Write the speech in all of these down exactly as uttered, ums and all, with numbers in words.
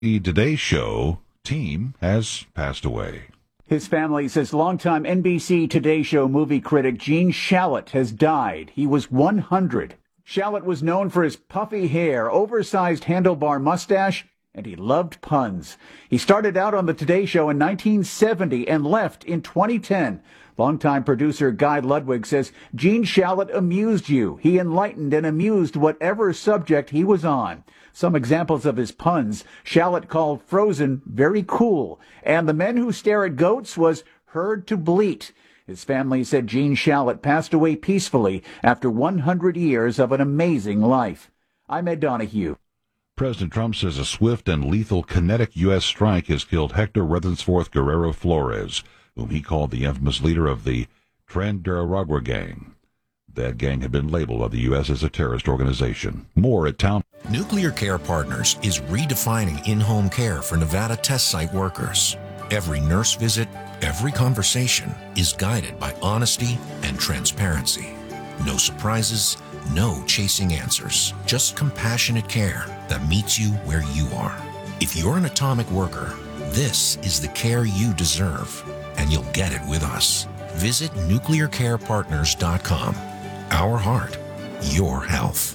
The Today Show team has passed away. His family says longtime N B C Today Show movie critic Gene Shalit has died. He was one hundred. Shalit was known for his puffy hair, oversized handlebar mustache, and he loved puns. He started out on the Today Show in nineteen seventy and left in twenty ten. Longtime producer Guy Ludwig says Gene Shalit amused you. He enlightened and amused whatever subject he was on. Some examples of his puns: Shalit called Frozen very cool, and the men who stare at goats was heard to bleat. His family said Gene Shalit passed away peacefully after one hundred years of an amazing life. I'm Ed Donahue. President Trump says a swift and lethal kinetic U S strike has killed Hector Rethensforth Guerrero Flores, whom he called the infamous leader of the Tren de Aragua gang. That gang had been labeled by the U S as a terrorist organization. More at Town. Nuclear Care Partners is redefining in-home care for Nevada test site workers. Every nurse visit, every conversation is guided by honesty and transparency. No surprises, no chasing answers, just compassionate care that meets you where you are. If you're an atomic worker, this is the care you deserve, and you'll get it with us. Visit nuclear care partners dot com. Our heart, your health.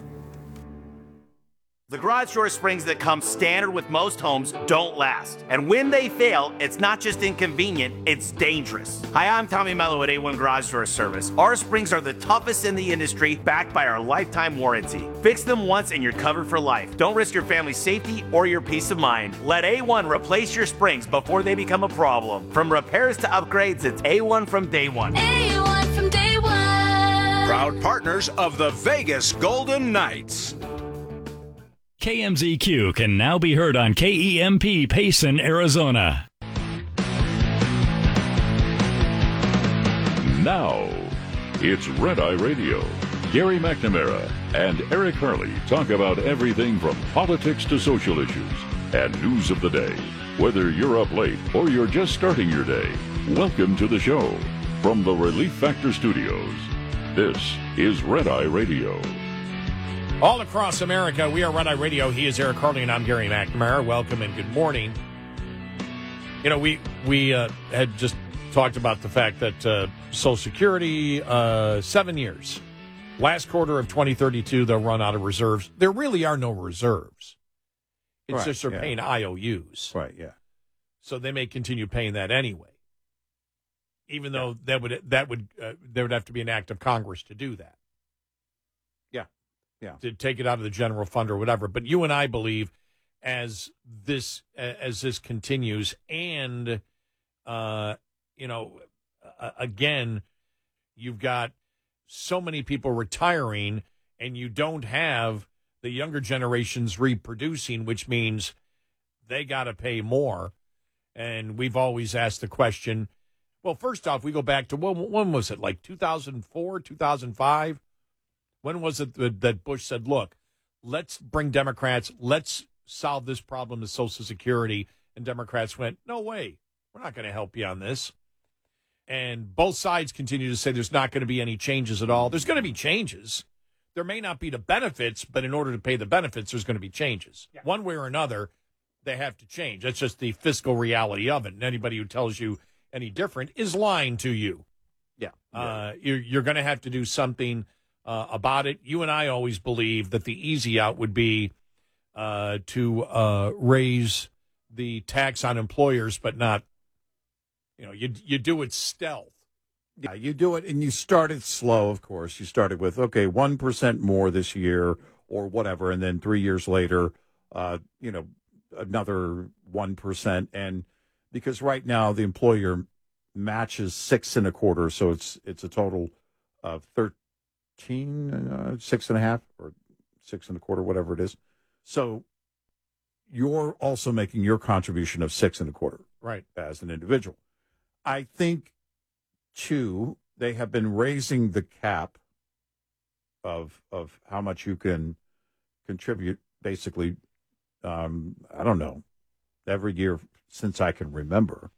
The garage door springs that come standard with most homes don't last. And when they fail, it's not just inconvenient, it's dangerous. Hi, I'm Tommy Mello at A one Garage Door Service. Our springs are the toughest in the industry, backed by our lifetime warranty. Fix them once and you're covered for life. Don't risk your family's safety or your peace of mind. Let A one replace your springs before they become a problem. From repairs to upgrades, it's A one from day one. A one from day one. Proud partners of the Vegas Golden Knights. K M Z Q can now be heard on K E M P Payson, Arizona. Now, it's Red Eye Radio. Gary McNamara and Eric Harley talk about everything from politics to social issues and news of the day. Whether you're up late or you're just starting your day, welcome to the show. From the Relief Factor Studios, this is Red Eye Radio. All across America, we are Red Eye Radio. He is Eric Harley, and I'm Gary McNamara. Welcome and good morning. You know, we we uh, had just talked about the fact that uh, Social Security, uh, seven years. Last quarter of twenty thirty-two, they'll run out of reserves. There really are no reserves. It's right, just they're yeah. paying I O Us. Right, yeah. So they may continue paying that anyway, even though yeah. that would that would uh, there would have to be an act of Congress to do that. Yeah. To take it out of the general fund or whatever. But you and I believe as this as this continues and, uh, you know, uh, again, you've got so many people retiring and you don't have the younger generations reproducing, which means they got to pay more. And we've always asked the question, well, first off, we go back to, when, when was it, like two thousand four, two thousand five? When was it that Bush said, look, let's bring Democrats, let's solve this problem of Social Security? And Democrats went, no way, we're not going to help you on this. And both sides continue to say there's not going to be any changes at all. There's going to be changes. There may not be the benefits, but in order to pay the benefits, there's going to be changes. Yeah. One way or another, they have to change. That's just the fiscal reality of it. And anybody who tells you any different is lying to you. Yeah. Uh, you're you're going to have to do something Uh, about it. You and I always believe that the easy out would be uh, to uh, raise the tax on employers, but not, you know, you you do it stealth. Yeah, you do it, and you started slow, of course. You started with, okay, one percent more this year or whatever, and then three years later, uh, you know, another one percent. And because right now the employer matches six and a quarter, so it's it's a total of thirteen. Uh, six and a half or six and a quarter, whatever it is. So you're also making your contribution of six and a quarter, right, as an individual. I think, too, they have been raising the cap of of how much you can contribute, basically, um, I don't know, every year since I can remember.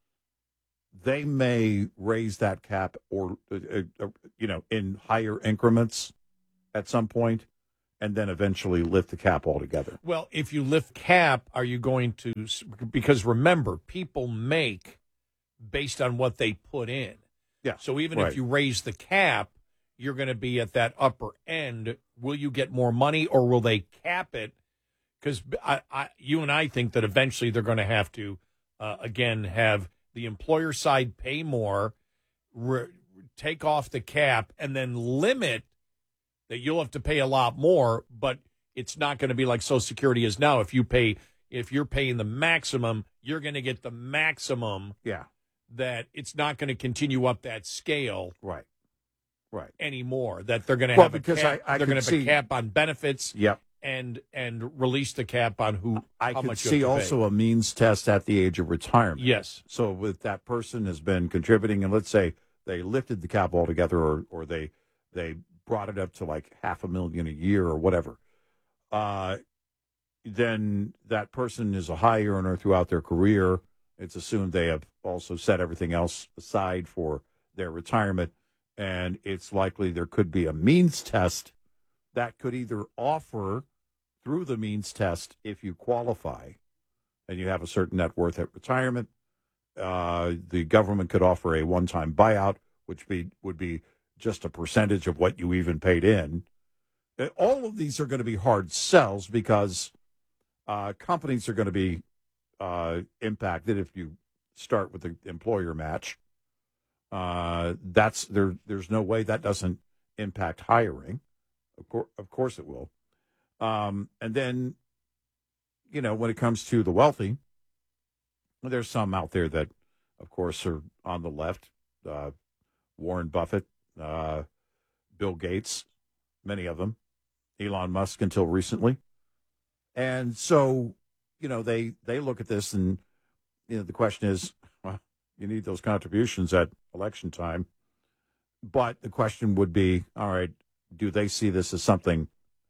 They may raise that cap or, uh, uh, you know, in higher increments at some point. and then eventually lift the cap altogether. Well, if you lift cap, are you going to, because remember, people make based on what they put in. Yeah. So even right. if you raise the cap, you're going to be at that upper end. Will you get more money, or will they cap it? Because I, I, you and I think that eventually they're going to have to, uh, again, have the employer side pay more, re- take off the cap, and then limit that you'll have to pay a lot more, but it's not going to be like Social Security is now. If you pay, if you're paying the maximum, you're going to get the maximum. Yeah. That it's not going to continue up that scale. Right. Right. Anymore. That they're going to well, have a because cap, I, I they're going to have see, a cap on benefits. Yep. And and release the cap on who. I how could much see you have to also pay. a means test at the age of retirement. Yes. So with that person has been contributing, and let's say they lifted the cap altogether, or or they they brought it up to like half a million a year or whatever. Uh, then that person is a high earner throughout their career. It's assumed they have also set everything else aside for their retirement, and it's likely there could be a means test that could either offer through the means test, if you qualify and you have a certain net worth at retirement, uh, the government could offer a one-time buyout, which be, would be just a percentage of what you even paid in. All of these are going to be hard sells because uh, companies are going to be uh, impacted if you start with the employer match. Uh, that's there. There's no way that doesn't impact hiring. Of course, of course it will. Um, and then, you know, when it comes to the wealthy, there's some out there that, of course, are on the left. Uh, Warren Buffett, uh, Bill Gates, many of them, Elon Musk until recently. And so, you know, they, they look at this and, you know, the question is, well, you need those contributions at election time. But the question would be, all right, do they see this as something,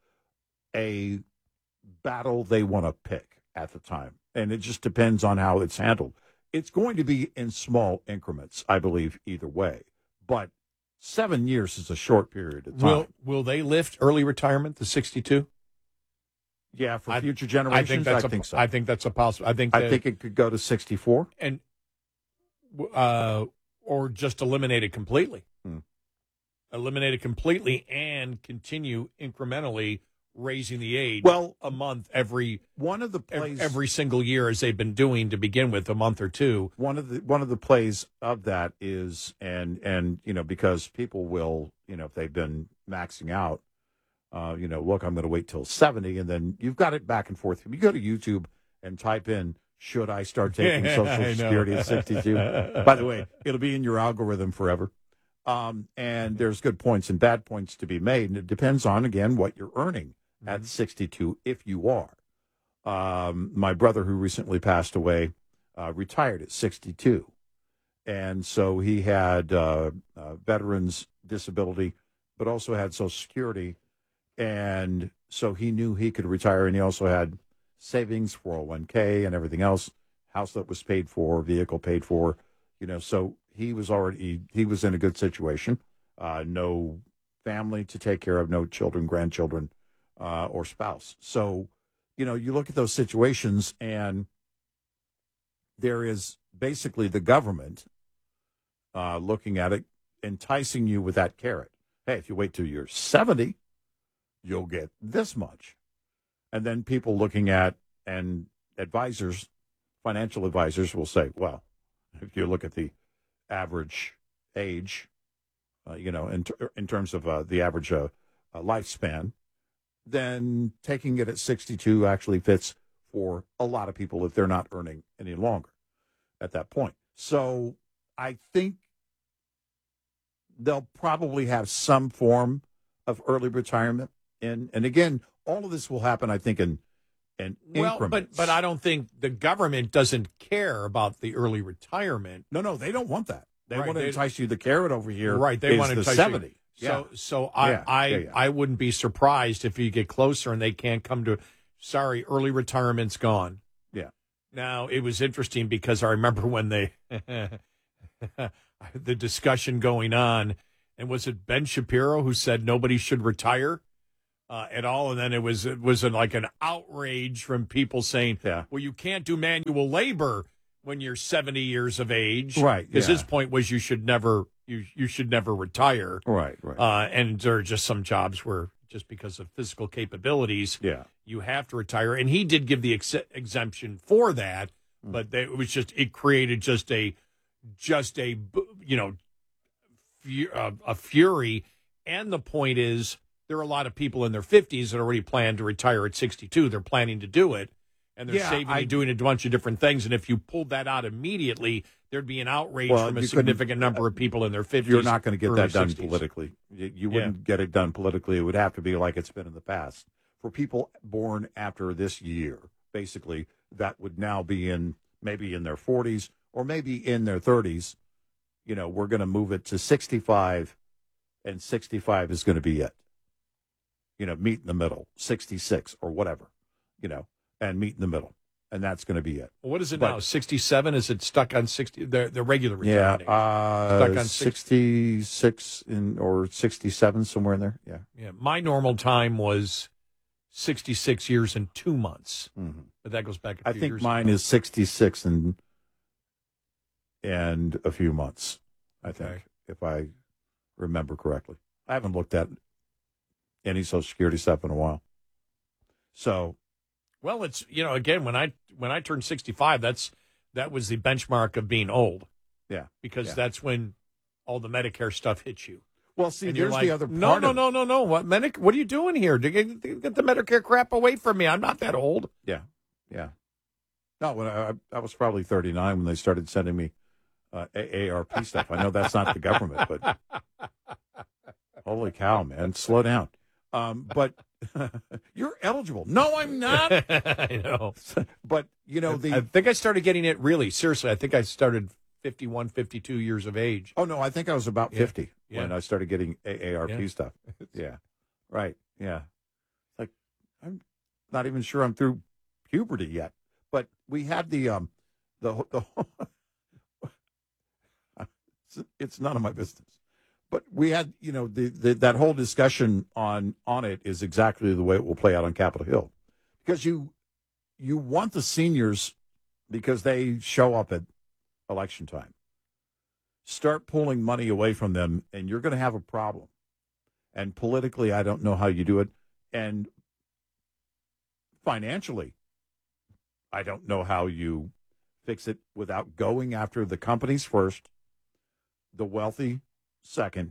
a battle they want to pick at the time? And it just depends on how it's handled. It's going to be in small increments, I believe, either way. But seven years is a short period of time. Will Will they lift early retirement to sixty-two? Yeah, for I, future generations, I think that's I a, think so. I think that's a possible. I think. I that, think it could go to sixty-four, and uh, or just eliminate it completely. Hmm. Eliminate it completely and continue incrementally raising the age. Well, a month every one of the plays every single year, as they've been doing to begin with, a month or two. One of the one of the plays of that is, and and you know, because people will, you know, if they've been maxing out, uh, you know, look, I'm going to wait till seventy, and then you've got it back and forth. If you go to YouTube and type in, should I start taking Social Security at sixty-two? By the way, it'll be in your algorithm forever. Um, and there's good points and bad points to be made, and it depends on, again, what you're earning mm-hmm. at sixty-two, if you are. Um, my brother, who recently passed away, uh, retired at sixty-two. And so he had uh, uh, veterans disability, but also had Social Security. And so he knew he could retire, and he also had savings, four oh one k, and everything else, house that was paid for, vehicle paid for, you know, so he was already, he was in a good situation, uh, no family to take care of, no children, grandchildren, uh, or spouse. So, you know, you look at those situations, and there is basically the government uh, looking at it, enticing you with that carrot. Hey, if you wait till you're seventy, you'll get this much. And then people looking at, and advisors, financial advisors will say, well, if you look at the average age, uh, you know, in, ter- in terms of uh, the average uh, uh, lifespan, then taking it at sixty-two actually fits for a lot of people if they're not earning any longer at that point. So I think they'll probably have some form of early retirement. And, and again, all of this will happen, I think, in And well, increments. but but I don't think the government doesn't care about the early retirement. No, no, they don't want that. They Right, want to they- entice you. The carrot over here, Right, they is want to the entice seventy. you. Yeah. So so I Yeah, I yeah, yeah. I wouldn't be surprised if you get closer and they can't come to. Sorry, early retirement's gone. Yeah. Now it was interesting because I remember when they the discussion going on, and was it Ben Shapiro who said nobody should retire? uh, at all. And then it was it was like an outrage from people saying, Yeah. well, you can't do manual labor when you're seventy years of age. Right, Because yeah. his point was you should never you you should never retire. Right, right. Uh, and there are just some jobs where just because of physical capabilities, yeah. you have to retire. And he did give the ex- exemption for that, Mm. but they, it was just it created just a just a you know fu- uh, a fury. And the point is, there are a lot of people in their fifties that already plan to retire at sixty-two. They're planning to do it, and they're Yeah, saving I- and doing a bunch of different things. And if you pulled that out immediately, there'd be an outrage Well, from a you couldn't- significant number of people in their fifties. You're not going to get early that done sixties. politically. You, you Yeah. wouldn't get it done politically. It would have to be like it's been in the past. For people born after this year, basically, that would now be in maybe in their forties or maybe in their thirties. You know, we're going to move it to sixty-five, and sixty-five is going to be it. You know, meet in the middle, sixty-six or whatever, you know, and meet in the middle. And that's going to be it. Well, what is it But- now? sixty-seven? Is it stuck on sixty? The the regular Yeah, retirement age? uh, Stuck on sixty-six in, or sixty-seven, somewhere in there. Yeah. Yeah, my normal time was sixty-six years and two months, Mm-hmm. but that goes back a I few think years mine ago. is sixty-six and and a few months, I Okay. think, if I remember correctly. I haven't looked at any Social Security stuff in a while. So, Well, it's you know again when I when I turned sixty-five, that's that was the benchmark of being old yeah. because Yeah. that's when all the Medicare stuff hits you. Well, see, And you're there's like, the other no, part no, of it. no, no, no. What Medic? What are you doing here? Get, get the Medicare crap away from me. I'm not that old. Yeah, yeah. No, when I, I was probably thirty-nine when they started sending me uh, A A R P stuff. I know that's not the government, but holy cow, man, slow down. Um, but you're eligible. No, I'm not. I know. But, you know, the... I think I started getting it really seriously. I think I started fifty-one, fifty-two years of age. Oh, no, I think I was about Yeah. fifty Yeah. when I started getting A A R P Yeah. stuff. Yeah, right, yeah. Like, I'm not even sure I'm through puberty yet. But we had the, um, the, the it's, it's none of my business. But we had, you know, the, the that whole discussion on on it is exactly the way it will play out on Capitol Hill. Because you you want the seniors, because they show up at election time, start pulling money away from them, and you're going to have a problem. And politically, I don't know how you do it. And financially, I don't know how you fix it without going after the companies first, the wealthy second,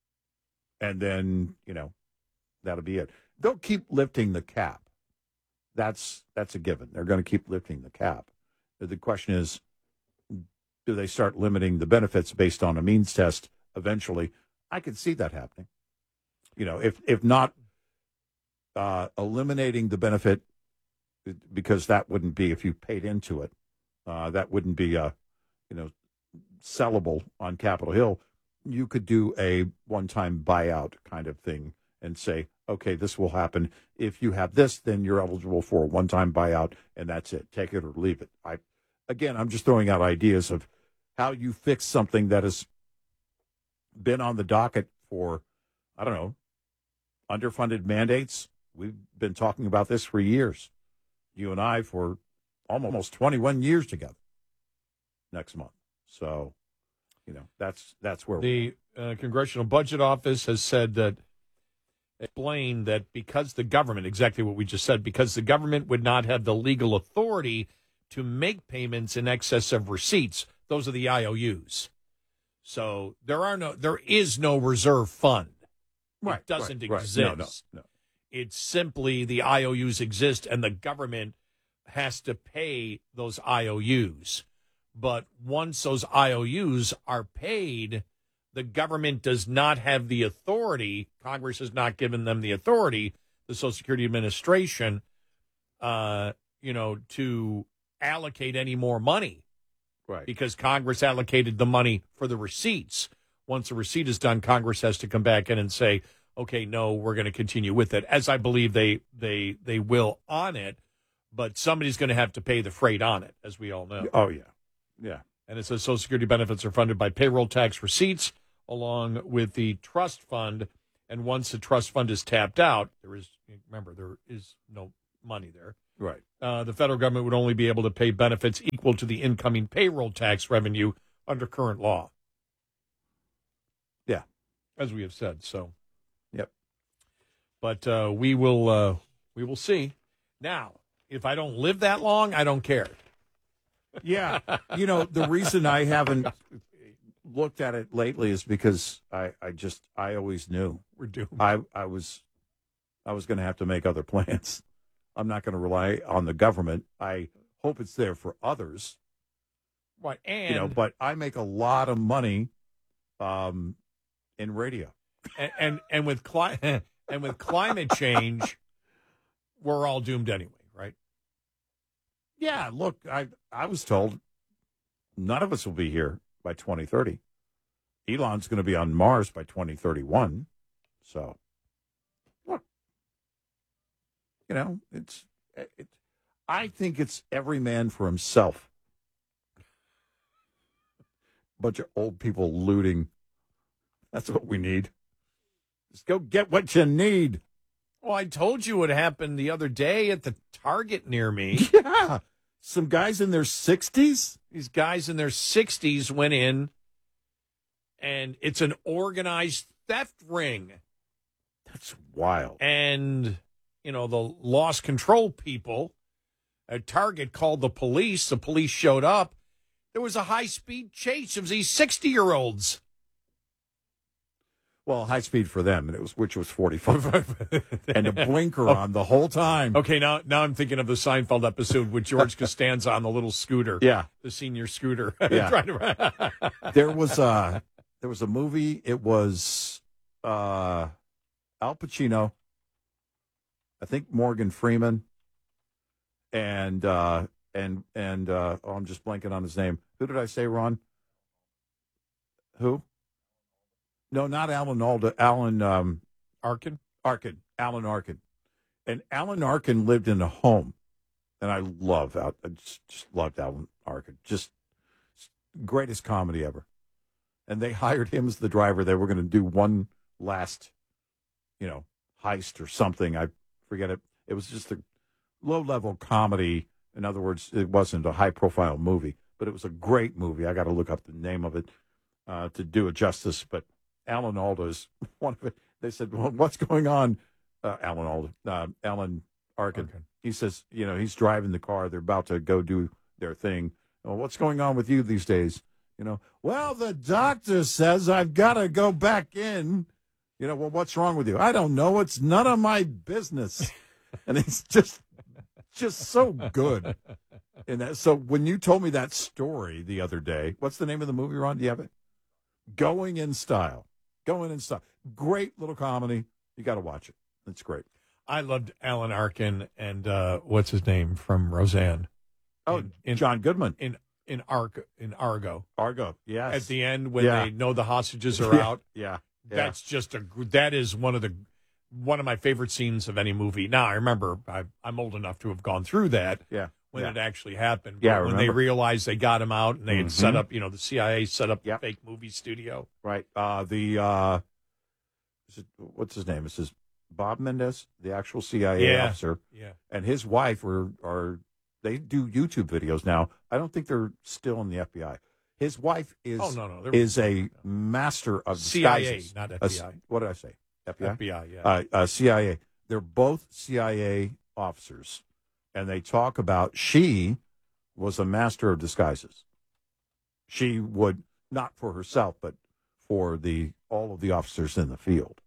and then, you know, that'll be it. They'll keep lifting the cap. That's that's a given. They're going to keep lifting the cap. The question is, do they start limiting the benefits based on a means test eventually? I could see that happening. You know, if if not uh, eliminating the benefit, because that wouldn't be, if you paid into it, uh, that wouldn't be, uh, you know, sellable on Capitol Hill. You could do a one-time buyout kind of thing and say, okay, this will happen. If you have this, then you're eligible for a one-time buyout, and that's it. Take it or leave it. I, again, I'm just throwing out ideas of how you fix something that has been on the docket for, I don't know, underfunded mandates. We've been talking about this for years. You and I for almost twenty-one years together next month. So, you know, that's that's where The uh, Congressional Budget Office has said that, explained that because the government, exactly what we just said, because the government would not have the legal authority to make payments in excess of receipts. Those are the I O Us. So there are no, there is no reserve fund. Right, It doesn't right, right. exist. No, no, no. It's simply the I O Us exist, and the government has to pay those I O Us. But once those I O Us are paid, the government does not have the authority. Congress has not given them the authority, the Social Security Administration, uh, you know, to allocate any more money. Right. Because Congress allocated the money for the receipts. Once the receipt is done, Congress has to come back in and say, okay, no, we're going to continue with it, as I believe they they they will on it. But somebody's going to have to pay the freight on it, as we all know. Oh, yeah. Yeah. And it says Social Security benefits are funded by payroll tax receipts, along with the trust fund And once the trust fund is tapped out, there is, remember, there is no money there. Right. Uh, the federal government would only be able to pay benefits equal to the incoming payroll tax revenue under current law. Yeah. As we have said, so. Yep. But uh, we will uh, we will see. Now, if I don't live that long, I don't care. Yeah. You know, the reason I haven't looked at it lately is because I, I just, I always knew. We're doomed. I, I was, I was going to have to make other plans. I'm not going to rely on the government. I hope it's there for others. Right. And, you know, but I make a lot of money um, in radio. And, and, and with cli- and with climate change, we're all doomed anyway, right? Yeah, look, I I was told none of us will be here by twenty thirty. Elon's going to be on Mars by twenty thirty-one. So, look, you know, it's it, I think it's every man for himself. Bunch of old people looting. That's what we need. Just go get what you need. Well, I told you what happened the other day at the Target near me. Yeah. Some guys in their sixties? These guys in their sixties went in, and it's an organized theft ring. That's wild. And, you know, the lost control people at Target called the police. The police showed up. There was a high-speed chase of these sixty-year-olds. Well, high speed for them, and it was which was forty-five, and a blinker on the whole time. Okay, now now I'm thinking of the Seinfeld episode with George Costanza on the little scooter. Yeah, the senior scooter. Yeah. there was a there was a movie. It was uh, Al Pacino, I think Morgan Freeman, and uh, and and uh, oh, I'm just blanking on his name. Who did I say, Ron? Who? No, not Alan Alda. Alan um, Arkin. Arkin. Alan Arkin. And Alan Arkin lived in a home, and I love Al. I just, just loved Alan Arkin. Just greatest comedy ever. And they hired him as the driver. They were going to do one last, you know, heist or something. I forget it. It was just a low-level comedy. In other words, it wasn't a high-profile movie, but it was a great movie. I got to look up the name of it uh, to do it justice, but Alan Alda is one of it. They said, well, what's going on? Uh, Alan Alda, uh, Alan Arkin. Arkin. He says, you know, he's driving the car. They're about to go do their thing. Well, what's going on with you these days? You know, well, the doctor says I've got to go back in. You know, well, what's wrong with you? I don't know. It's none of my business. And it's just, just so good. And that, so when you told me that story the other day, what's the name of the movie, Ron? Do you have it? Going in Style. Going in Style. Great little comedy. You got to watch it. It's great. I loved Alan Arkin and uh, what's his name from Roseanne? Oh, in, in, John Goodman. In in Argo. In Argo. Argo, yes. At the end when yeah. they know the hostages are yeah. out. Yeah. yeah. That's just a, that is one of the, one of my favorite scenes of any movie. Now, I remember I, I'm old enough to have gone through that. Yeah. When yeah. it actually happened. Yeah, when remember. they realized they got him out and they had mm-hmm. set up, you know, the C I A set up yep. the fake movie studio. Right. Uh, the, uh, is it, what's his name? This is Bob Mendez, the actual C I A yeah. officer. Yeah. And his wife are, are, they do YouTube videos now. I don't think they're still in the F B I. His wife is, oh, no, no, They're, is a master of C I A, disguises. not F B I. A, what did I say? F B I? F B I, yeah. Uh, uh, C I A. They're both C I A officers. And they talk about she was a master of disguises. She would, not for herself, but for the all of the officers in the field.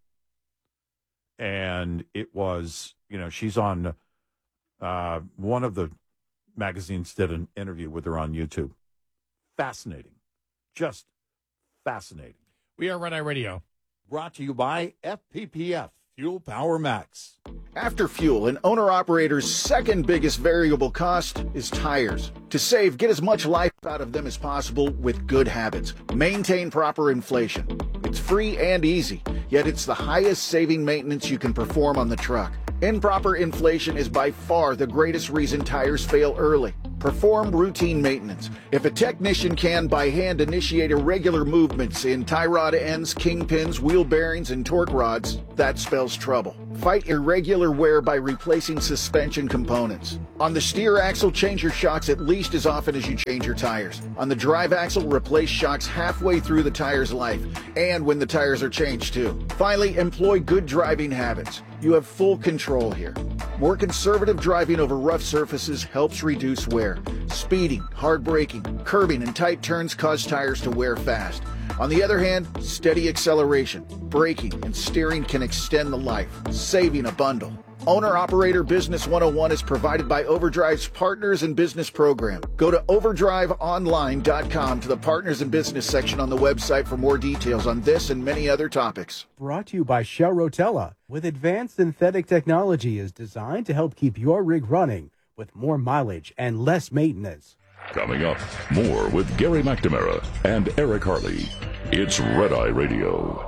And it was, you know, she's on, uh, one of the magazines did an interview with her on YouTube. Fascinating. Just fascinating. We are Red Eye Radio. Brought to you by F P P F, Fuel Power Max. After fuel, an owner-operator's second biggest variable cost is tires. To save, get as much life out of them as possible with good habits. Maintain proper inflation. It's free and easy, yet it's the highest saving maintenance you can perform on the truck. Improper inflation is by far the greatest reason tires fail early. Perform routine maintenance. If a technician can by hand initiate irregular movements in tie rod ends, kingpins, wheel bearings, and torque rods, that spells trouble. Fight irregular wear by replacing suspension components. On the steer axle, change your shocks at least as often as you change your tires. On the drive axle, replace shocks halfway through the tire's life, and when the tires are changed too. Finally, employ good driving habits. You have full control here. More conservative driving over rough surfaces helps reduce wear. Speeding, hard braking, curbing, and tight turns cause tires to wear fast. On the other hand, steady acceleration, braking, and steering can extend the life, saving a bundle. Owner-Operator Business one oh one is provided by Overdrive's Partners in Business program. Go to overdrive online dot com to the Partners in Business section on the website for more details on this and many other topics. Brought to you by Shell Rotella. With advanced synthetic technology is designed to help keep your rig running with more mileage and less maintenance. Coming up, more with Gary McNamara and Eric Harley. It's Red Eye Radio.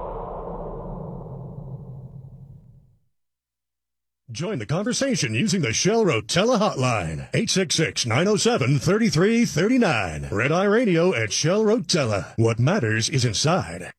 Join the conversation using the Shell Rotella hotline, eight six six, nine oh seven, three three three nine. Red Eye Radio at Shell Rotella. What matters is inside.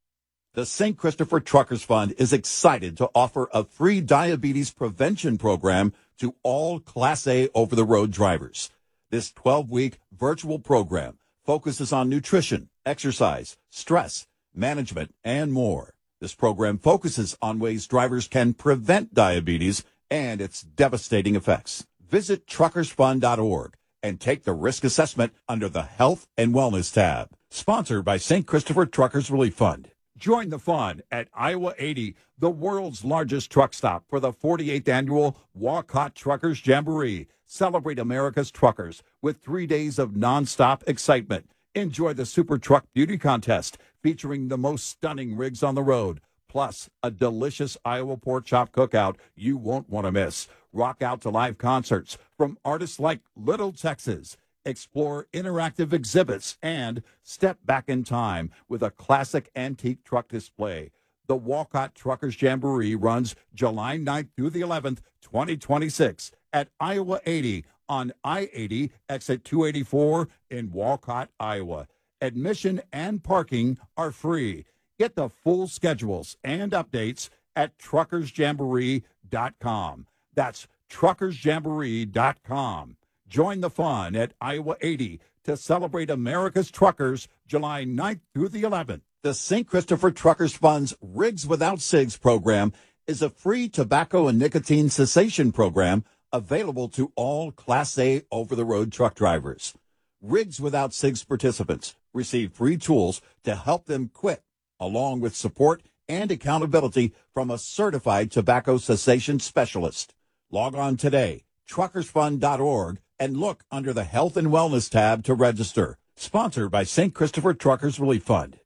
The Saint Christopher Truckers Fund is excited to offer a free diabetes prevention program to all Class A over-the-road drivers. This twelve-week virtual program focuses on nutrition, exercise, stress, management, and more. This program focuses on ways drivers can prevent diabetes and its devastating effects. Visit truckers fund dot org and take the risk assessment under the Health and Wellness tab. Sponsored by Saint Christopher Truckers Relief Fund. Join the fun at Iowa eighty, the world's largest truck stop, for the forty-eighth annual Walcott Truckers Jamboree. Celebrate America's truckers with three days of nonstop excitement. Enjoy the Super Truck Beauty Contest, featuring the most stunning rigs on the road, plus a delicious Iowa pork chop cookout you won't want to miss. Rock out to live concerts from artists like Little Texas. Explore interactive exhibits and step back in time with a classic antique truck display. The Walcott Truckers Jamboree runs July ninth through the eleventh, twenty twenty-six at Iowa eighty on I eighty, exit two eighty-four in Walcott, Iowa. Admission and parking are free. Get the full schedules and updates at truckers jamboree dot com. That's truckers jamboree dot com. Join the fun at Iowa eighty to celebrate America's truckers July ninth through the eleventh. The Saint Christopher Truckers Fund's Rigs Without Cigs program is a free tobacco and nicotine cessation program available to all Class A over-the-road truck drivers. Rigs Without Cigs participants receive free tools to help them quit, along with support and accountability from a certified tobacco cessation specialist. Log on today, truckers fund dot org, and look under the Health and Wellness tab to register. Sponsored by Saint Christopher Truckers Relief Fund.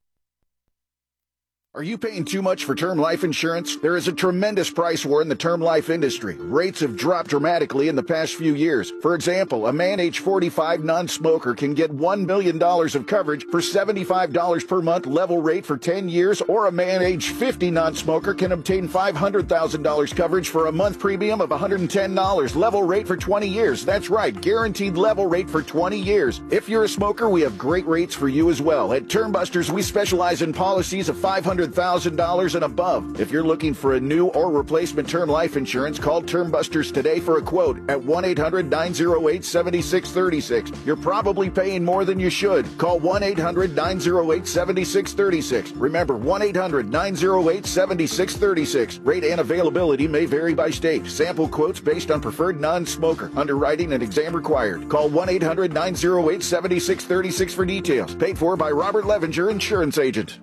Are you paying too much for term life insurance? There is a tremendous price war in the term life industry. Rates have dropped dramatically in the past few years. For example, a man age forty-five non-smoker can get one million dollars of coverage for seventy-five dollars per month level rate for ten years, or a man age fifty non-smoker can obtain five hundred thousand dollars coverage for a month premium of one hundred ten dollars level rate for twenty years. That's right, guaranteed level rate for twenty years. If you're a smoker, we have great rates for you as well. At Term Busters, we specialize in policies of five hundred thousand dollars and above. If you're looking for a new or replacement term life insurance, call Term Busters today for a quote at one eight hundred nine oh eight seven six three six. You're probably paying more than you should. Call one eight hundred nine oh eight seven six three six. Remember, one eight hundred nine oh eight seven six three six. Rate and availability may vary by state. Sample quotes based on preferred non-smoker. Underwriting and exam required. Call one eight hundred nine oh eight seven six three six for details. Paid for by Robert Levenger, Insurance Agent.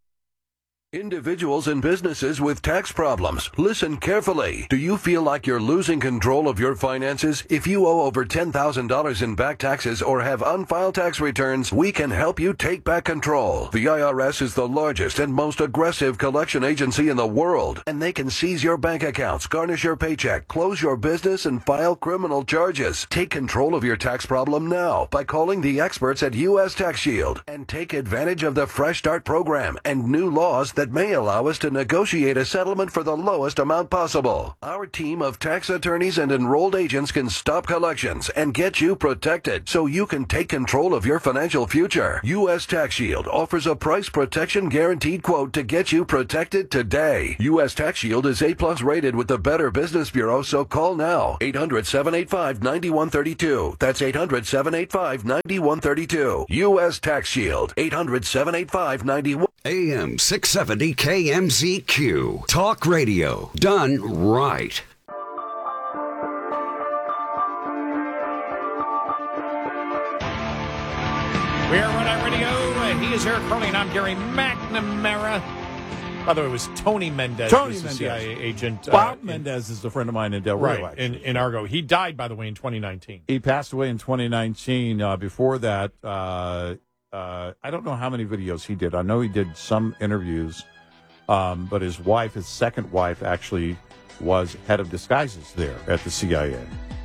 Individuals and businesses with tax problems, listen carefully. Do you feel like you're losing control of your finances? If you owe over ten thousand dollars in back taxes or have unfiled tax returns, we can help you take back control. The I R S is the largest and most aggressive collection agency in the world, and they can seize your bank accounts, garnish your paycheck, close your business, and file criminal charges. Take control of your tax problem now by calling the experts at U S Tax Shield and take advantage of the Fresh Start program and new laws that that may allow us to negotiate a settlement for the lowest amount possible. Our team of tax attorneys and enrolled agents can stop collections and get you protected so you can take control of your financial future. U S Tax Shield offers a price protection guaranteed quote to get you protected today. U S Tax Shield is A plus rated with the Better Business Bureau, so call now. eight hundred, seven eight five, nine one three two. That's eight hundred, seven eight five, nine one three two. U S Tax Shield. eight hundred, seven eight five, nine one. A M six seventy K M Z Q. Talk radio done right. We are Red Eye Radio. He is Eric Hurley, and I'm Gary McNamara. By the way, it was Tony Mendez, Tony who's the Mendez. C I A agent. Bob uh, Mendez in, is a friend of mine in Del right, Rio. in, in Argo. He died, by the way, in twenty nineteen. He passed away in twenty nineteen. Uh, before that, uh, uh, I don't know how many videos he did. I know he did some interviews, um, but his wife, his second wife, actually was head of disguises there at the C I A.